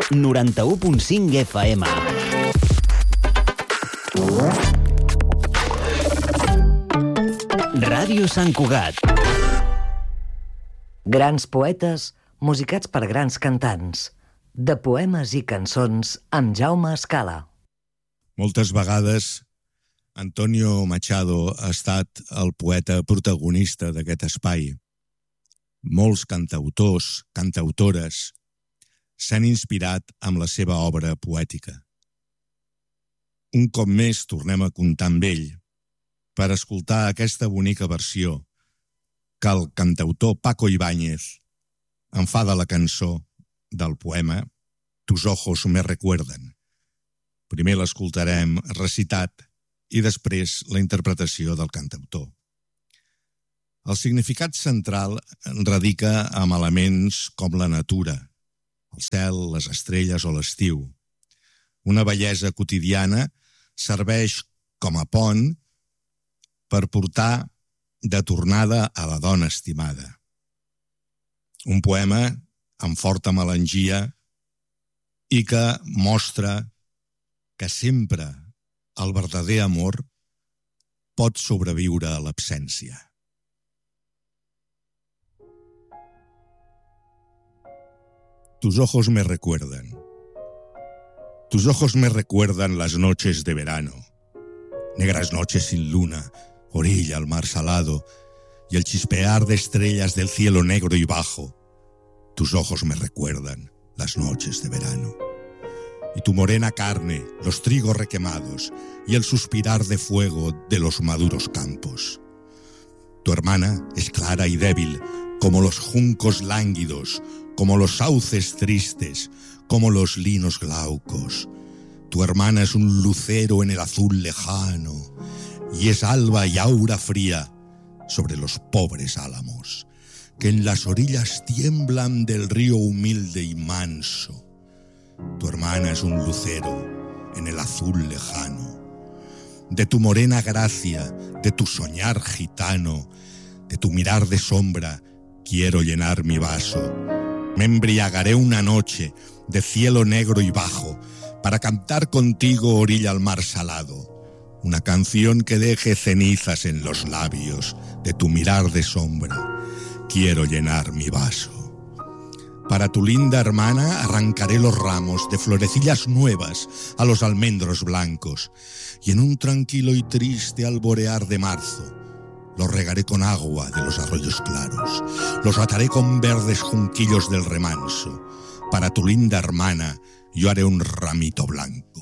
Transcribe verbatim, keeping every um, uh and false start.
noranta-u punt cinc F M. Ràdio Sant Cugat. Grans poetes musicats per grans cantants. De poemes i cançons amb Jaume Escala. Moltes vegades Antonio Machado ha estat el poeta protagonista d'aquest espai. Molts cantautors, cantautores, s'han inspirat amb la seva obra poètica. Un cop més tornem a comptar amb ell per escoltar aquesta bonica versió que el cantautor Paco Ibáñez en fa de la cançó del poema Tus ojos me recuerdan. Primer l'escoltarem recitat i després la interpretació del cantautor. El significat central radica en elements com la natura, el cel, les estrelles o l'estiu. Una bellesa quotidiana serveix com a pont per portar de tornada a la dona estimada. Un poema amb forta melangia i que mostra que sempre el verdader amor pot sobreviure a l'absència. Tus ojos me recuerdan. Tus ojos me recuerdan las noches de verano. Negras noches sin luna, orilla al mar salado y el chispear de estrellas del cielo negro y bajo. Tus ojos me recuerdan las noches de verano. Y tu morena carne, los trigos requemados y el suspirar de fuego de los maduros campos. Tu hermana es clara y débil, como los juncos lánguidos, como los sauces tristes, como los linos glaucos. Tu hermana es un lucero en el azul lejano, y es alba y aura fría sobre los pobres álamos, que en las orillas tiemblan del río humilde y manso. Tu hermana es un lucero en el azul lejano. De tu morena gracia, de tu soñar gitano, de tu mirar de sombra, quiero llenar mi vaso. Me embriagaré una noche de cielo negro y bajo para cantar contigo orilla al mar salado. Una canción que deje cenizas en los labios de tu mirar de sombra. Quiero llenar mi vaso. Para tu linda hermana arrancaré los ramos de florecillas nuevas a los almendros blancos y en un tranquilo y triste alborear de marzo los regaré con agua de los arroyos claros, los ataré con verdes junquillos del remanso. Para tu linda hermana yo haré un ramito blanco.